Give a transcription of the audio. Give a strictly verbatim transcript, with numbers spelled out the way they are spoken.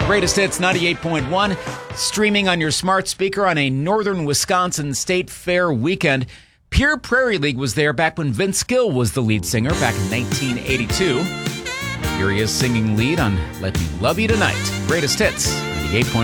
Greatest Hits ninety-eight point one, streaming on your smart speaker on a northern Wisconsin State Fair weekend. Pure Prairie League was there back when Vince Gill was the lead singer back in nineteen eighty-two. Here he is singing lead on Let Me Love You Tonight. Greatest Hits ninety-eight point one.